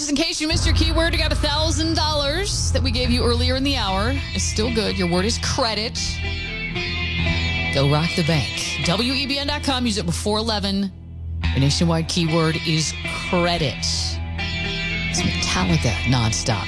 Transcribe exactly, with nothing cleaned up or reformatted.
just in case you missed your keyword, you got one thousand dollars that we gave you earlier in the hour. It's still good. Your word is credit. Go rock the bank. W E B N dot com. Use it before eleven. The nationwide keyword is credit. It's Metallica nonstop.